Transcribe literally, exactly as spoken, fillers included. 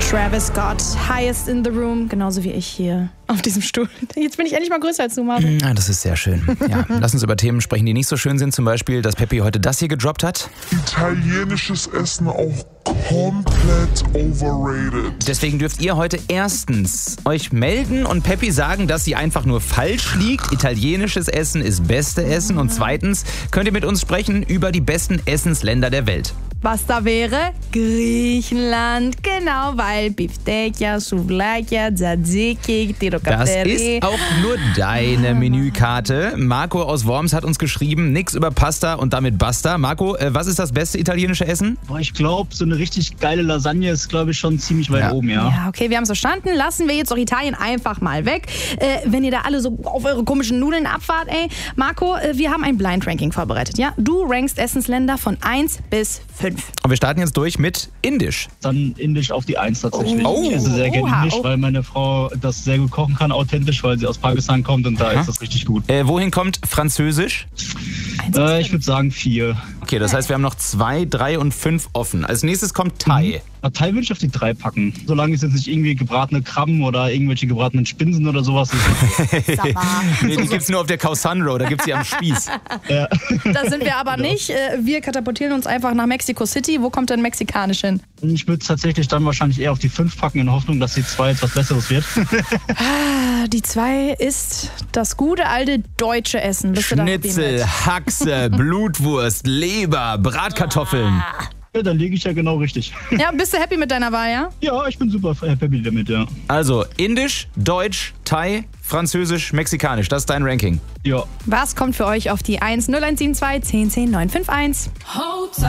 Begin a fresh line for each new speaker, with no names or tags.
Travis Scott, highest in the room, genauso wie ich hier auf diesem Stuhl. Jetzt bin ich endlich mal größer als du, Marvin.
Ja, das ist sehr schön. Ja, lass uns über Themen sprechen, die nicht so schön sind. Zum Beispiel, dass Peppi heute das hier gedroppt hat.
Italienisches Essen auch komplett overrated.
Deswegen dürft ihr heute erstens euch melden und Peppi sagen, dass sie einfach nur falsch liegt. Italienisches Essen ist beste Essen. Und zweitens könnt ihr mit uns sprechen über die besten Essensländer der Welt.
Was da wäre? Griechenland, genau, weil Biftekia, Souvlakia, Tzatziki,
Das
Tirokateri.
ist auch nur deine Menükarte. Marco aus Worms hat uns geschrieben, nix über Pasta und damit basta. Marco, äh, was ist das beste italienische Essen?
Boah, ich glaube, so eine richtig geile Lasagne ist, glaube ich, schon ziemlich weit
Ja.
oben, ja.
Ja, okay, wir haben es verstanden. Lassen wir jetzt auch Italien einfach mal weg. Äh, wenn ihr da alle so auf eure komischen Nudeln abfahrt, ey. Marco, äh, wir haben ein Blind Ranking vorbereitet, ja? Du rankst Essensländer von eins bis fünf.
Und wir starten jetzt durch mit Indisch.
Dann Indisch auf die Eins tatsächlich.
Oh.
Ich esse sehr gerne
Oha,
Indisch,
oh.
weil meine Frau das sehr gut kochen kann, authentisch, weil sie aus Pakistan kommt und da
Aha.
ist das richtig gut.
Äh, wohin kommt Französisch?
Äh, ich würde sagen vier.
Okay, das heißt, wir haben noch zwei, drei und fünf offen. Als nächstes kommt Thai.
Na, Thai würde ich auf die drei packen. Solange es jetzt nicht irgendwie gebratene Krabben oder irgendwelche gebratenen Spinsen oder sowas ist.
Nee, die gibt's nur auf der Khao San Road, da gibt's sie am Spieß.
Ja.
Da sind wir aber nicht. Äh, wir katapultieren uns einfach nach Mexico City. Wo kommt denn mexikanisch hin?
Ich würde es tatsächlich dann wahrscheinlich eher auf die fünf packen, in Hoffnung, dass die zwei etwas Besseres wird.
Ah, die zwei ist das gute alte deutsche Essen. Bist du da happy
Schnitzel,
mit?
Haxe, Blutwurst, Leber, Bratkartoffeln.
Ja, dann liege ich ja genau richtig.
Ja, bist du happy mit deiner Wahl, ja?
Ja, ich bin super happy damit, ja.
Also Indisch, Deutsch, Thai, Französisch, Mexikanisch. Das ist dein Ranking.
Ja.
Was kommt für euch auf die eins null eins sieben zwei zehn zehn neun fünf eins?